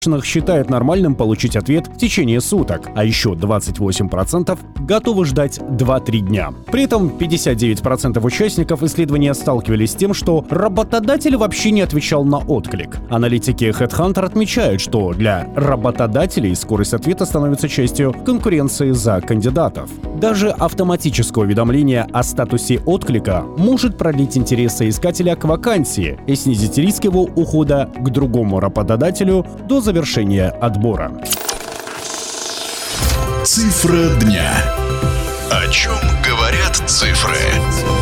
считают нормальным получить ответ в течение суток, а еще 28% готовы ждать 2-3 дня. При этом 59% участников исследования сталкивались с тем, что работодатель вообще не отвечал на отклик. Аналитики HeadHunter отмечают, что для работодателей скорость ответа становится частью конкуренции за кандидатов. Даже автоматическое уведомление о статусе отклика может продлить интерес соискателя к вакансии и снизить риск его ухода к другому работодателю до завершения отбора. Цифра дня. О чем говорят цифры?